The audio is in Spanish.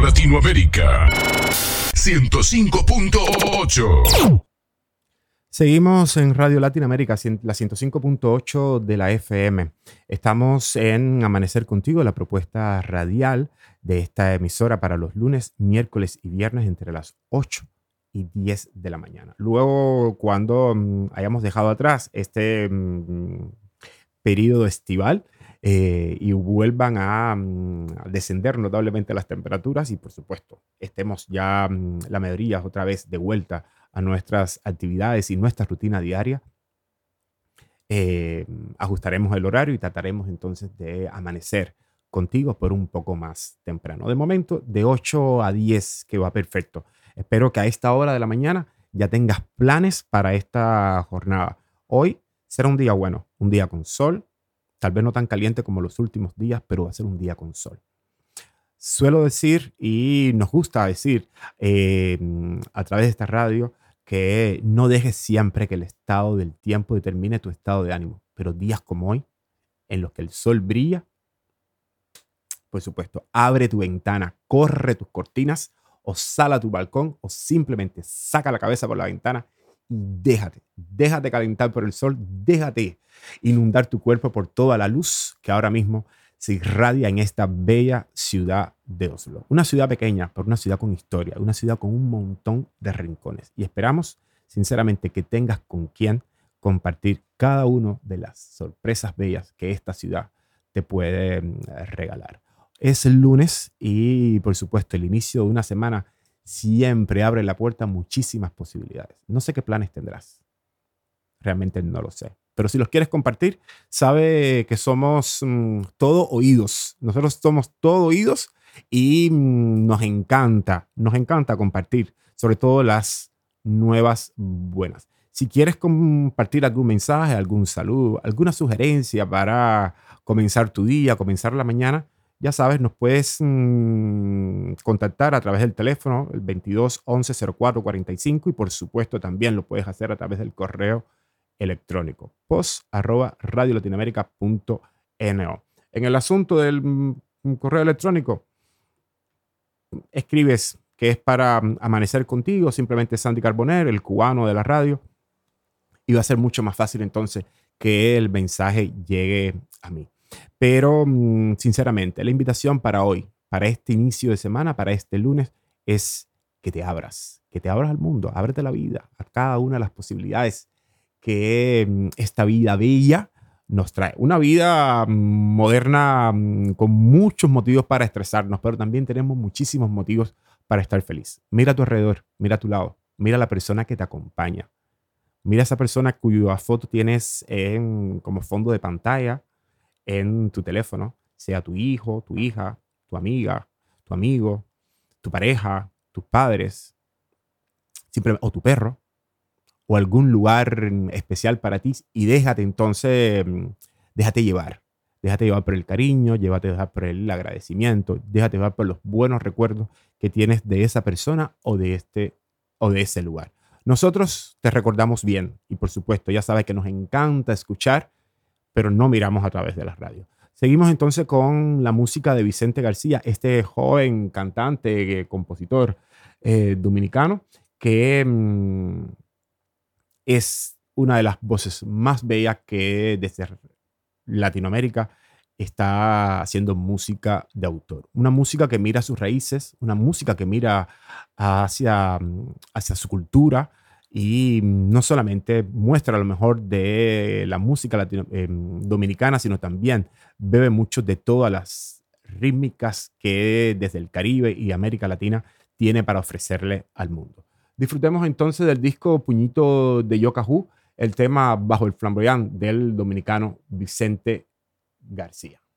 Latinoamérica 105.8. Seguimos en Radio Latinoamérica, la 105.8 de la FM. Estamos en Amanecer Contigo, la propuesta radial de esta emisora para los lunes, miércoles y viernes entre las 8 y 10 de la mañana. Luego, cuando hayamos dejado atrás este periodo estival y vuelvan a descender notablemente las temperaturas y, por supuesto, estemos ya la mayoría otra vez de vuelta a nuestras actividades y nuestra rutina diaria, ajustaremos el horario y trataremos entonces de amanecer contigo por un poco más temprano. De momento, de 8 a 10, que va perfecto. Espero que a esta hora de la mañana ya tengas planes para esta jornada. Hoy será un día bueno, un día con sol, tal vez no tan caliente como los últimos días, pero va a ser un día con sol. Suelo decir, y nos gusta decir a través de esta radio, que no dejes siempre que el estado del tiempo determine tu estado de ánimo, pero días como hoy, en los que el sol brilla, por supuesto, abre tu ventana, corre tus cortinas, o sal a tu balcón, o simplemente saca la cabeza por la ventana y déjate calentar por el sol, déjate inundar tu cuerpo por toda la luz que ahora mismo se irradia en esta bella ciudad de Oslo. Una ciudad pequeña, pero una ciudad con historia, una ciudad con un montón de rincones. Y esperamos, sinceramente, que tengas con quien compartir cada una de las sorpresas bellas que esta ciudad te puede regalar. Es el lunes y, por supuesto, el inicio de una semana siempre abre la puerta a muchísimas posibilidades. No sé qué planes tendrás. Realmente no lo sé. Pero si los quieres compartir, sabe que somos todo oídos. Nosotros somos todo oídos y nos encanta compartir, sobre todo las nuevas buenas. Si quieres compartir algún mensaje, algún saludo, alguna sugerencia para comenzar tu día, comenzar la mañana, ya sabes, nos puedes contactar a través del teléfono, el 22 11 04 45, y por supuesto también lo puedes hacer a través del correo electrónico post@radiolatinoamerica.no. En el asunto del correo electrónico, escribes que es para amanecer contigo, simplemente Sandy Carboner, el cubano de la radio, y va a ser mucho más fácil entonces que el mensaje llegue a mí. Pero sinceramente, la invitación para hoy, para este inicio de semana, para este lunes, es que te abras al mundo, ábrete la vida, a cada una de las posibilidades que esta vida bella nos trae. Una vida moderna con muchos motivos para estresarnos, pero también tenemos muchísimos motivos para estar feliz. Mira a tu alrededor, mira a tu lado, mira a la persona que te acompaña. Mira a esa persona cuya foto tienes como fondo de pantalla en tu teléfono, sea tu hijo, tu hija, tu amiga, tu amigo, tu pareja, tus padres, o tu perro, o algún lugar especial para ti, y déjate llevar. Déjate llevar por el cariño, déjate llevar por el agradecimiento, déjate llevar por los buenos recuerdos que tienes de esa persona o de ese lugar. Nosotros te recordamos bien y, por supuesto, ya sabes que nos encanta escuchar, pero no miramos a través de las radios. Seguimos entonces con la música de Vicente García, este joven cantante, compositor dominicano que es una de las voces más bellas que desde Latinoamérica está haciendo música de autor. Una música que mira sus raíces, una música que mira hacia su cultura y no solamente muestra lo mejor de la música dominicana, sino también bebe mucho de todas las rítmicas que desde el Caribe y América Latina tiene para ofrecerle al mundo. Disfrutemos entonces del disco Puñito de Yocajú, el tema Bajo el Flamboyán del dominicano Vicente García.